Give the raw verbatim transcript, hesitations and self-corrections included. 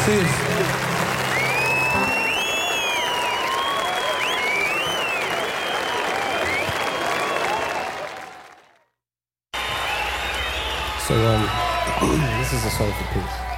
Cheers. So, um, this is a song for peace.